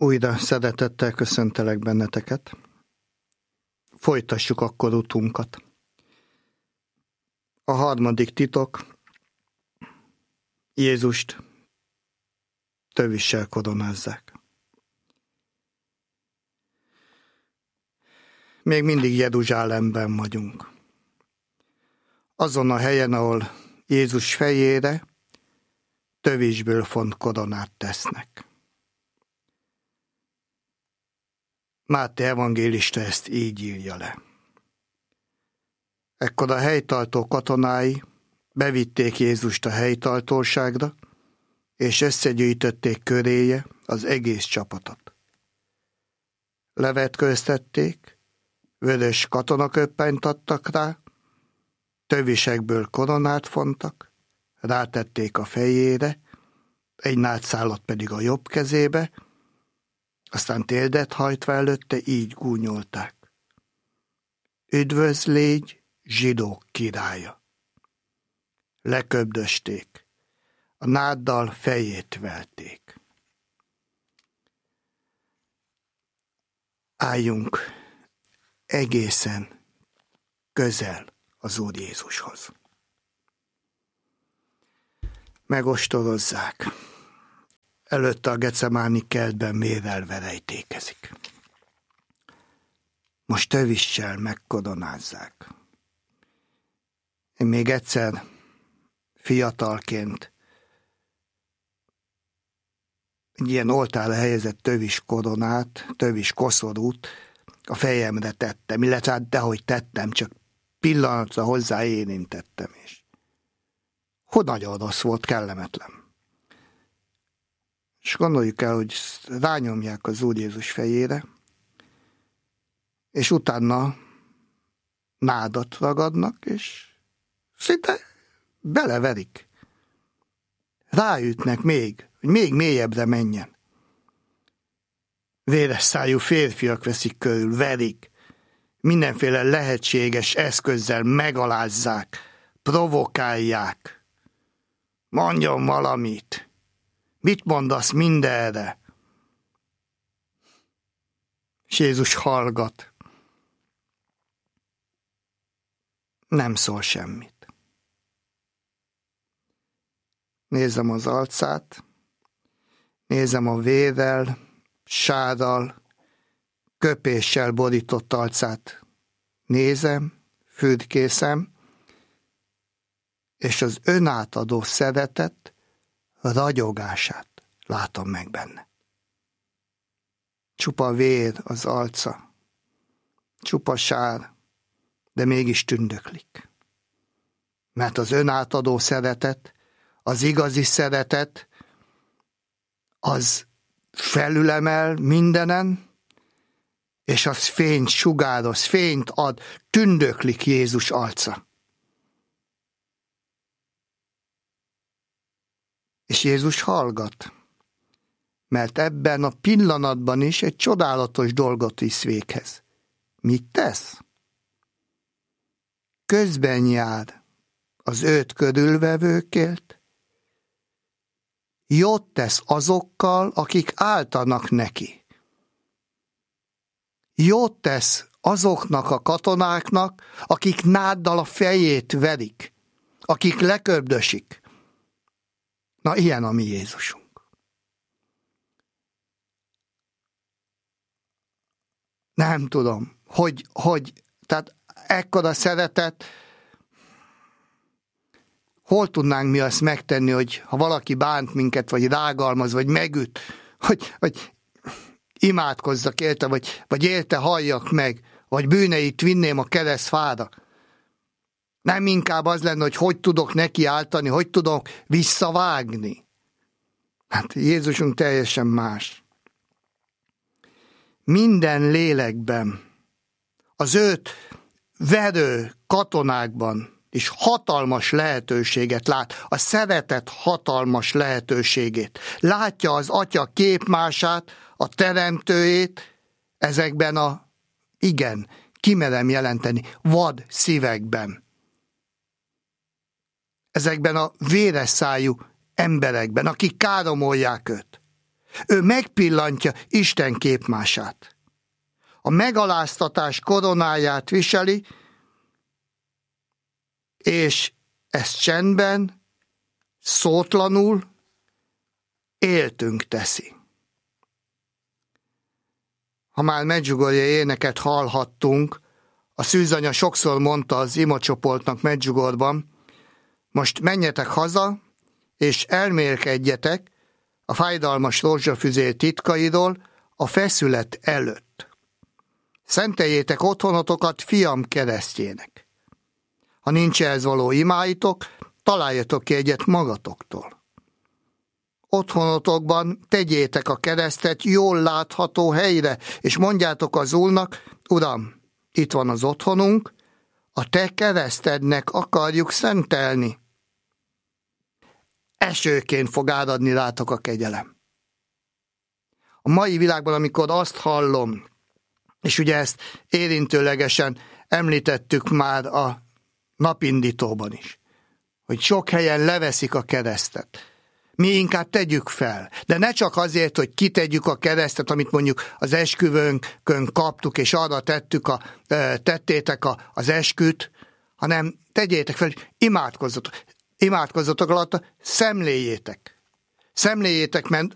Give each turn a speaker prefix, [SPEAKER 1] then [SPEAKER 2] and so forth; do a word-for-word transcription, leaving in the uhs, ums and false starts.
[SPEAKER 1] Újra szeretettel köszöntelek benneteket. Folytassuk akkor utunkat. A harmadik titok: Jézust tövissel koronázzák. Még mindig Jeruzsálemben vagyunk. Azon a helyen, ahol Jézus fejére tövisből font koronát tesznek. Máté evangélista ezt így írja le. Ekkor a helytartó katonái bevitték Jézust a helytartóságra, és összegyűjtötték köréje az egész csapatot. Levetkőztették, vörös katonaköppenyt adtak rá, tövisekből koronát fontak, rátették a fejére, egy nádszálat pedig a jobb kezébe, aztán térdet hajtva előtte így gúnyolták: Üdvözl légy, zsidók királya! Leköbdösték, a náddal fejét verték. Álljunk egészen közel az Úr Jézushoz. Megostorozzák. Előtte a Gecemáni kertben mérelve rejtékezik. Most tövissel megkoronázzák. Én még egyszer fiatalként egy ilyen oltára helyezett tövis koronát, tövis koszorút a fejemre tettem, illetve hát dehogy tettem, csak pillanatra hozzá érintettem is. Hogy nagyon rossz volt, kellemetlen. És gondoljuk el, hogy rányomják az Úr Jézus fejére, és utána nádat ragadnak, és szinte beleverik. Ráütnek még, hogy még mélyebbre menjen. Véres szájú férfiak veszik körül, verik, mindenféle lehetséges eszközzel megalázzák, provokálják. Mondjon valamit! Mit mondasz mindenre? És Jézus hallgat. Nem szól semmit. Nézem az arcát, nézem a vérrel, sárral, köpéssel borított arcát. Nézem, fürkészem, és az önátadó szeretet ragyogását látom meg benne. Csupa vér az arca, csupa sár, de mégis tündöklik. Mert az önátadó szeretet, az igazi szeretet, az felülemel mindenen, és az fényt sugároz, fényt ad, tündöklik Jézus arca. És Jézus hallgat, mert ebben a pillanatban is egy csodálatos dolgot visz véghez. Mit tesz? Közben jár az őt körülvevőkért, jót tesz azokkal, akik áltanak neki. Jót tesz azoknak a katonáknak, akik náddal a fejét verik, akik leköbdösik. Na, ilyen a mi Jézusunk. Nem tudom, hogy, hogy tehát ekkora szeretet, hol tudnánk mi azt megtenni, hogy ha valaki bánt minket, vagy rágalmaz, vagy megüt, hogy, hogy imádkozzak érte, vagy, vagy érte halljak meg, vagy bűneit vinném a keresztfára. Nem inkább az lenne, hogy hogy tudok neki áltani, hogy tudok visszavágni. Hát Jézusunk teljesen más. Minden lélekben, az őt verő katonákban is hatalmas lehetőséget lát, a szeretet hatalmas lehetőségét. Látja az Atya képmását, a teremtőjét ezekben a, igen, kimerem jelenteni, vad szívekben. Ezekben a véres szájú emberekben, akik káromolják őt. Ő megpillantja Isten képmását. A megaláztatás koronáját viseli, és ezt csendben, szótlanul, éltünk teszi. Ha már Medjugorje éneket hallhattunk, a szűzanya sokszor mondta az imacsoportnak Medjugorban, most menjetek haza, és elmélkedjetek a fájdalmas rózsafüzér titkairól a feszület előtt. Szenteljétek otthonotokat fiam keresztjének. Ha nincs ehhez való imáitok, találjatok ki egyet magatoktól. Otthonotokban tegyétek a keresztet jól látható helyre, és mondjátok az Úrnak, Uram, itt van az otthonunk, a te keresztednek akarjuk szentelni. Esőként fog áradni rátok a kegyelem. A mai világban, amikor azt hallom, és ugye ezt érintőlegesen említettük már a napindítóban is, hogy sok helyen leveszik a keresztet. Mi inkább tegyük fel, de ne csak azért, hogy kitegyük a keresztet, amit mondjuk az esküvőnkön kaptuk, és arra tettük a, tettétek a, az esküt, hanem tegyétek fel, imádkozzatok. Imádkozzatok alatt, szemléljétek. Szemléljétek, mert